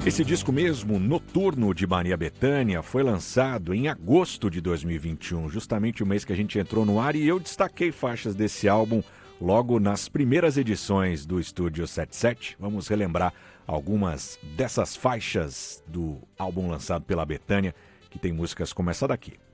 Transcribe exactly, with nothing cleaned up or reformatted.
Esse disco mesmo, Noturno de Maria Bethânia, foi lançado em agosto de dois mil e vinte e um, justamente o mês que a gente entrou no ar, e eu destaquei faixas desse álbum logo nas primeiras edições do Estúdio setenta e sete. Vamos relembrar algumas dessas faixas do álbum lançado pela Bethânia, que tem músicas como essa daqui.